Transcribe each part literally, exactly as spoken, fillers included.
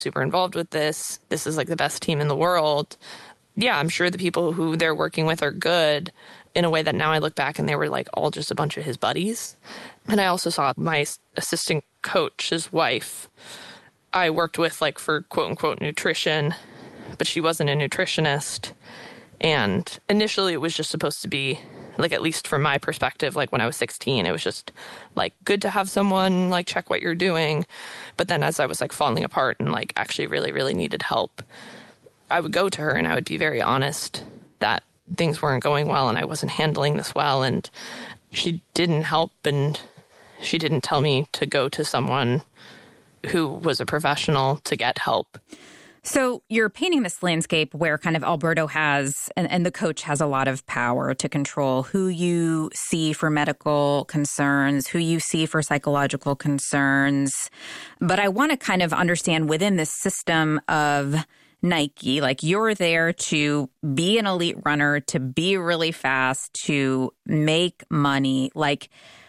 super involved with this. This is like the best team in the world. Yeah, I'm sure the people who they're working with are good in a way that now I look back and they were like all just a bunch of his buddies. And I also saw my assistant coach, his wife, I worked with like for quote unquote nutrition, but she wasn't a nutritionist. And initially it was just supposed to be like, at least from my perspective, like when I was sixteen, it was just like good to have someone like check what you're doing. But then as I was like falling apart and like actually really, really needed help, I would go to her and I would be very honest that things weren't going well and I wasn't handling this well. And she didn't help, and she didn't tell me to go to someone who was a professional to get help. So you're painting this landscape where kind of Alberto has, and, and the coach has a lot of power to control who you see for medical concerns, who you see for psychological concerns. But I want to kind of understand within this system of Nike, like you're there to be an elite runner, to be really fast, to make money. Like,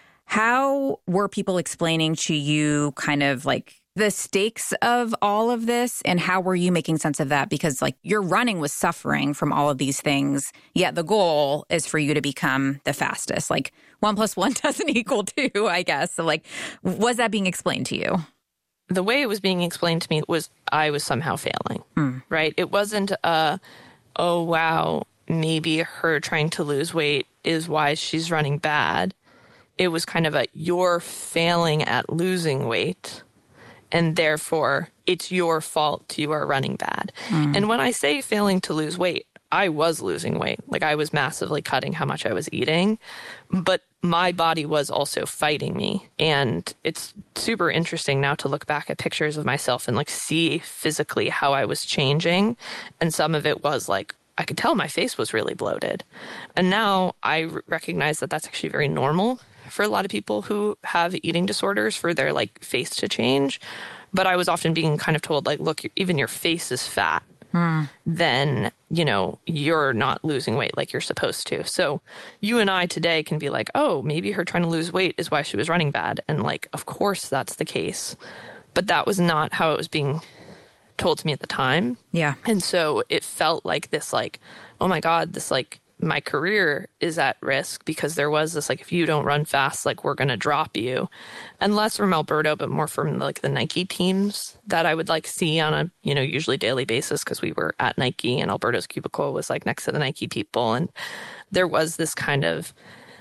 how were people explaining to you kind of like the stakes of all of this, and how were you making sense of that? Because like your running was suffering from all of these things, yet the goal is for you to become the fastest. Like one plus one doesn't equal two, I guess. So like, was that being explained to you? The way it was being explained to me was I was somehow failing, mm. right? It wasn't, uh, oh, wow, maybe her trying to lose weight is why she's running bad. It was kind of a, you're failing at losing weight, and therefore it's your fault you are running bad. Mm. And when I say failing to lose weight, I was losing weight. Like I was massively cutting how much I was eating, but my body was also fighting me. And it's super interesting now to look back at pictures of myself and like see physically how I was changing. And some of it was like, I could tell my face was really bloated. And now I r- recognize that that's actually very normal for a lot of people who have eating disorders, for their like face to change. But I was often being kind of told like, look, even your face is fat. Hmm. Then, you know, you're not losing weight like you're supposed to. So you and I today can be like, oh, maybe her trying to lose weight is why she was running bad. And like, of course that's the case. But that was not how it was being told to me at the time. Yeah. And so it felt like this, like, oh my God, this like, my career is at risk, because there was this like, if you don't run fast, like we're going to drop you. And less from Alberto, but more from like the Nike teams that I would like see on a, you know, usually daily basis, because we were at Nike and Alberto's cubicle was like next to the Nike people. And there was this kind of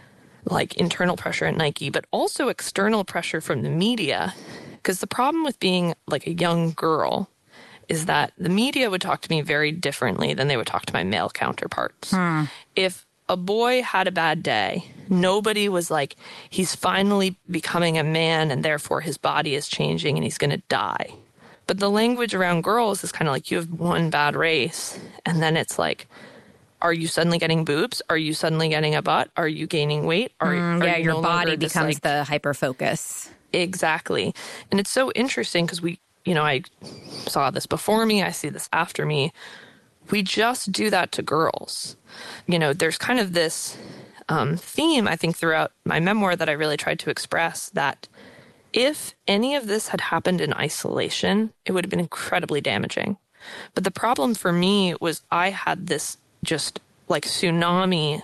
like internal pressure at Nike, but also external pressure from the media. Because the problem with being like a young girl is that the media would talk to me very differently than they would talk to my male counterparts. Hmm. If a boy had a bad day, nobody was like, he's finally becoming a man and therefore his body is changing and he's going to die. But the language around girls is kind of like, you have one bad race. And then it's like, are you suddenly getting boobs? Are you suddenly getting a butt? Are you gaining weight? Are, mm, are yeah, you your no body this, becomes like, the hyper-focus. Exactly. And it's so interesting because we, you know, I saw this before me, I see this after me. We just do that to girls. You know, there's kind of this um, theme, I think, throughout my memoir that I really tried to express, that if any of this had happened in isolation, it would have been incredibly damaging. But the problem for me was I had this just like tsunami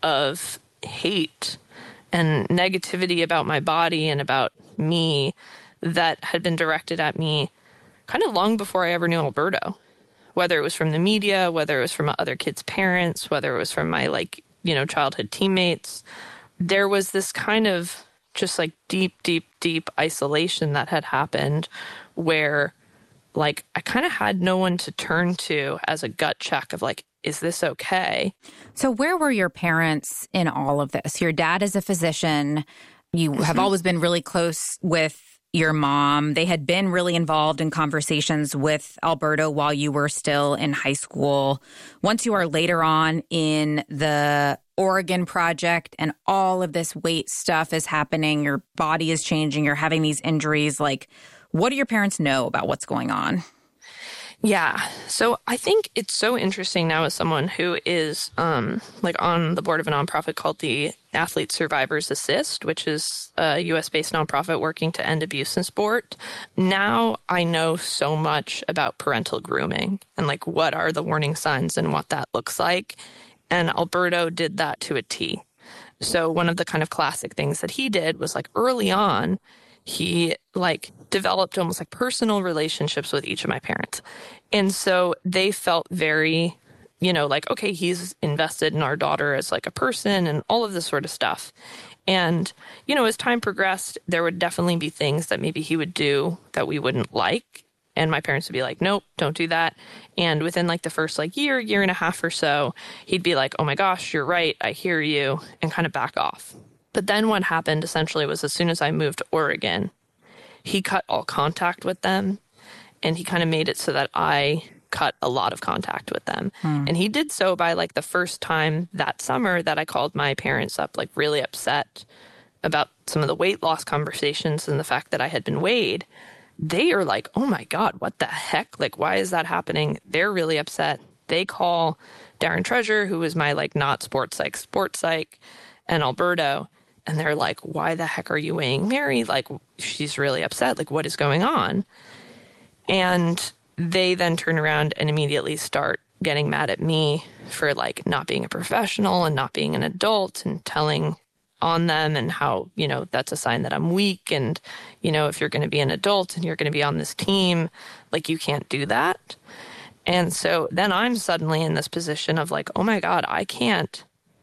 of hate and negativity about my body and about me that had been directed at me kind of long before I ever knew Alberto. Whether it was from the media, whether it was from other kids' parents, whether it was from my, like, you know, childhood teammates, there was this kind of just like deep, deep, deep isolation that had happened where, like, I kind of had no one to turn to as a gut check of like, is this okay? So where were your parents in all of this? Your dad is a physician. You have always been really close with your mom. They had been really involved in conversations with Alberto while you were still in high school. Once you are later on in the Oregon project and all of this weight stuff is happening, your body is changing, you're having these injuries, like, what do your parents know about what's going on? Yeah. So I think it's so interesting now as someone who is um, like on the board of a nonprofit called the Athlete Survivors Assist, which is a U S-based nonprofit working to end abuse in sport. Now I know so much about parental grooming and like what are the warning signs and what that looks like. And Alberto did that to a T. So one of the kind of classic things that he did was like early on, he like developed almost like personal relationships with each of my parents. And so they felt very, you know, like, okay, he's invested in our daughter as like a person and all of this sort of stuff. And, you know, as time progressed, there would definitely be things that maybe he would do that we wouldn't like. And my parents would be like, nope, don't do that. And within like the first like year, year and a half or so, he'd be like, oh my gosh, you're right. I hear you, and kind of back off. But then what happened essentially was as soon as I moved to Oregon, he cut all contact with them, and he kind of made it so that I cut a lot of contact with them. Hmm. And he did so by like the first time that summer that I called my parents up, like really upset about some of the weight loss conversations and the fact that I had been weighed. They are like, oh my God, what the heck? Like, why is that happening? They're really upset. They call Darren Treasure, who is my like not sports psych, sports psych, and Alberto. And they're like, why the heck are you weighing Mary? Like, she's really upset. Like, what is going on? And they then turn around and immediately start getting mad at me for, like, not being a professional and not being an adult and telling on them and how, you know, that's a sign that I'm weak. And, you know, if you're going to be an adult and you're going to be on this team, like, you can't do that. And so then I'm suddenly in this position of, like, oh, my God, I can't.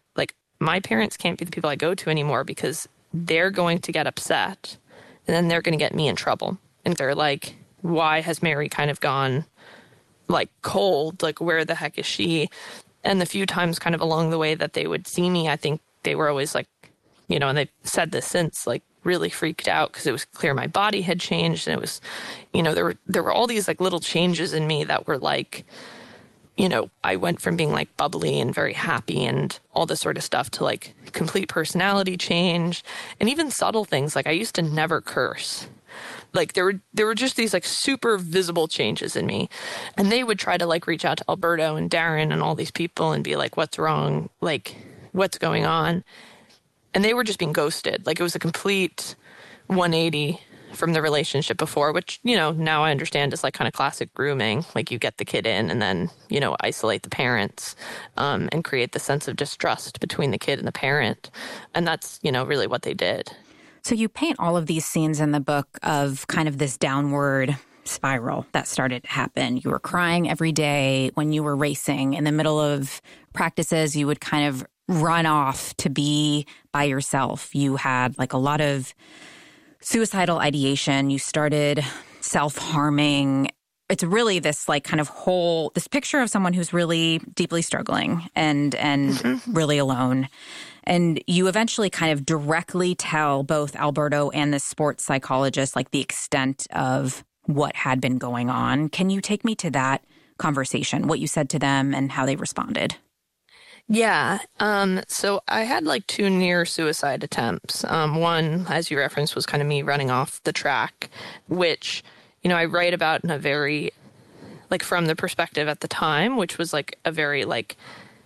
My parents can't be the people I go to anymore because they're going to get upset and then they're going to get me in trouble. And they're like, why has Mary kind of gone like cold? Like, where the heck is she? And the few times kind of along the way that they would see me, I think they were always like, you know, and they've said this since, like really freaked out because it was clear my body had changed. And it was, you know, there were, there were all these like little changes in me that were like, you know, I went from being like bubbly and very happy and all this sort of stuff to like complete personality change and even subtle things. Like I used to never curse. Like there were there were just these like super visible changes in me. And they would try to like reach out to Alberto and Darren and all these people and be like, what's wrong? Like, what's going on? And they were just being ghosted. Like it was a complete one eighty from the relationship before, which, you know, now I understand is like kind of classic grooming. Like you get the kid in and then, you know, isolate the parents um, and create the sense of distrust between the kid and the parent. And that's, you know, really what they did. So you paint all of these scenes in the book of kind of this downward spiral that started to happen. You were crying every day when you were racing. In the middle of practices, you would kind of run off to be by yourself. You had like a lot of suicidal ideation. You started self-harming. It's really this like kind of whole, this picture of someone who's really deeply struggling and and mm-hmm. really alone. And you eventually kind of directly tell both Alberto and the sports psychologist like the extent of what had been going on. Can you take me to that conversation, what you said to them and how they responded? Yeah. Um, so I had like two near suicide attempts. Um, one, as you referenced, was kind of me running off the track, which, you know, I write about in a very, like from the perspective at the time, which was like a very like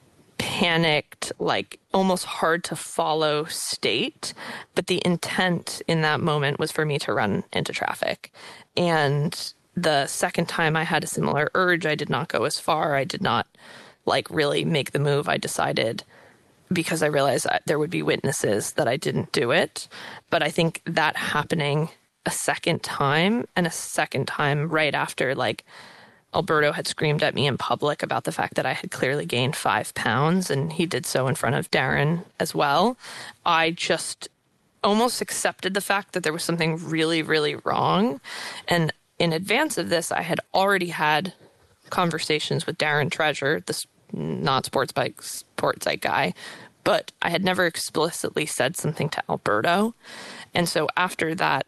panicked, like almost hard to follow state. But the intent in that moment was for me to run into traffic. And the second time I had a similar urge, I did not go as far. I did not like really make the move. I decided because I realized that there would be witnesses that I didn't do it. But I think that happening a second time and a second time right after like Alberto had screamed at me in public about the fact that I had clearly gained five pounds and he did so in front of Darren as well. I just almost accepted the fact that there was something really, really wrong. And in advance of this, I had already had conversations with Darren Treasure, this not sports bike, sports psych guy, but I had never explicitly said something to Alberto. And so after that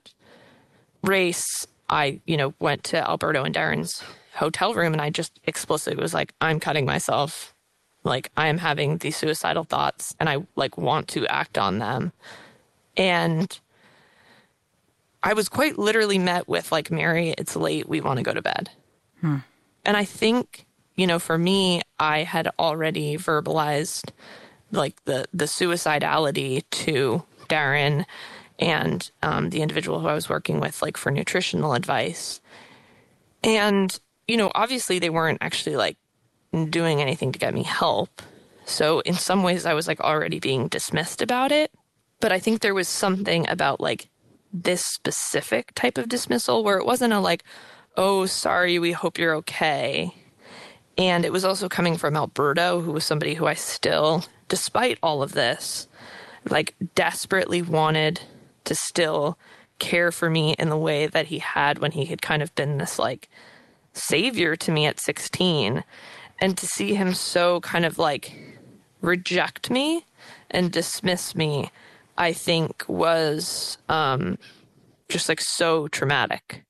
race, I, you know, went to Alberto and Darren's hotel room and I just explicitly was like, I'm cutting myself. Like, I am having these suicidal thoughts and I like want to act on them. And I was quite literally met with like, Mary, it's late. We want to go to bed. Hmm. And I think, you know, for me, I had already verbalized like the, the suicidality to Darren and um, the individual who I was working with, like for nutritional advice. And, you know, obviously they weren't actually like doing anything to get me help. So in some ways I was like already being dismissed about it. But I think there was something about like this specific type of dismissal where it wasn't a like, oh, sorry, we hope you're okay. And it was also coming from Alberto, who was somebody who I still, despite all of this, like desperately wanted to still care for me in the way that he had when he had kind of been this like savior to me at sixteen. And to see him so kind of like reject me and dismiss me, I think was um, just like so traumatic.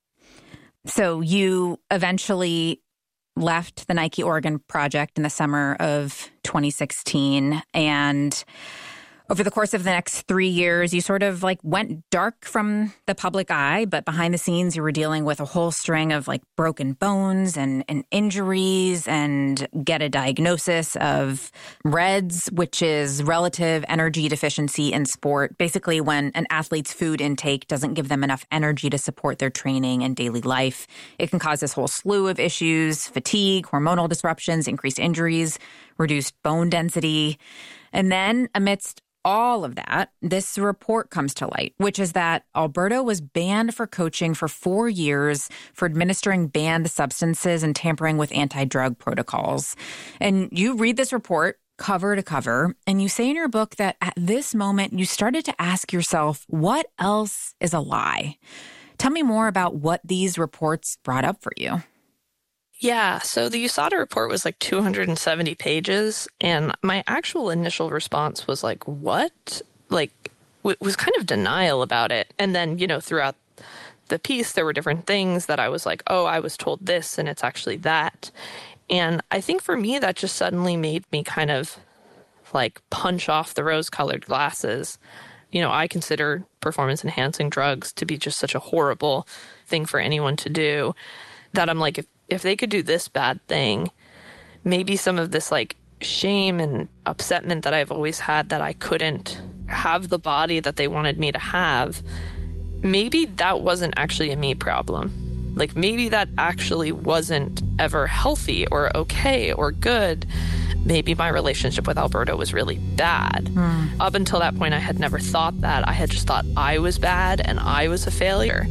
So you eventually left the Nike Oregon project in the summer of twenty sixteen, and over the course of the next three years, you sort of like went dark from the public eye, but behind the scenes, you were dealing with a whole string of like broken bones and, and injuries, and get a diagnosis of R E D S, which is relative energy deficiency in sport. Basically, when an athlete's food intake doesn't give them enough energy to support their training and daily life, it can cause this whole slew of issues: fatigue, hormonal disruptions, increased injuries, reduced bone density. And then amidst all of that, this report comes to light, which is that Alberto was banned for coaching for four years for administering banned substances and tampering with anti-drug protocols. And you read this report cover to cover, and you say in your book that at this moment, you started to ask yourself, what else is a lie? Tell me more about what these reports brought up for you. Yeah, so the U S A D A report was like two hundred seventy pages, and my actual initial response was like, what? Like, w- was kind of denial about it. And then, you know, throughout the piece, there were different things that I was like, oh, I was told this, and it's actually that. And I think for me, that just suddenly made me kind of like punch off the rose-colored glasses. You know, I consider performance-enhancing drugs to be just such a horrible thing for anyone to do that I'm like, if If they could do this bad thing, maybe some of this like shame and upsetment that I've always had that I couldn't have the body that they wanted me to have, maybe that wasn't actually a me problem. Like maybe that actually wasn't ever healthy or okay or good. Maybe my relationship with Alberto was really bad. Mm. Up until that point, I had never thought that. I had just thought I was bad and I was a failure.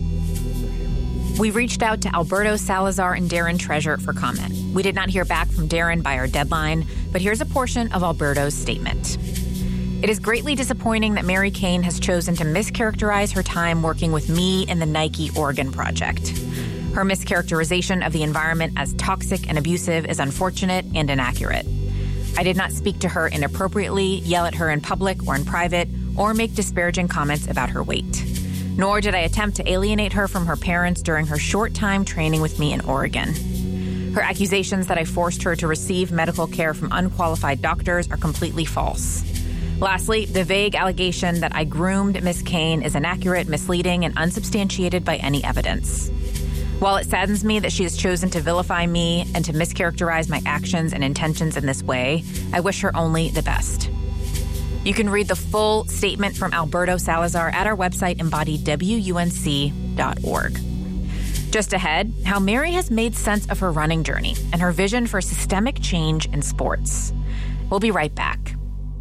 We reached out to Alberto Salazar and Darren Treasure for comment. We did not hear back from Darren by our deadline, but here's a portion of Alberto's statement. It is greatly disappointing that Mary Cain has chosen to mischaracterize her time working with me in the Nike Oregon project. Her mischaracterization of the environment as toxic and abusive is unfortunate and inaccurate. I did not speak to her inappropriately, yell at her in public or in private, or make disparaging comments about her weight. Nor did I attempt to alienate her from her parents during her short time training with me in Oregon. Her accusations that I forced her to receive medical care from unqualified doctors are completely false. Lastly, the vague allegation that I groomed Miss Cain is inaccurate, misleading, and unsubstantiated by any evidence. While it saddens me that she has chosen to vilify me and to mischaracterize my actions and intentions in this way, I wish her only the best. You can read the full statement from Alberto Salazar at our website, embodied W U N C dot org. Just ahead, how Mary has made sense of her running journey and her vision for systemic change in sports. We'll be right back.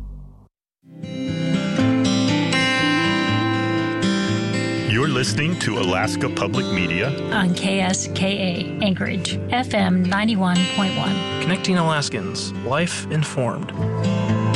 You're listening to Alaska Public Media on K S K A Anchorage, F M ninety-one point one. Connecting Alaskans, life informed.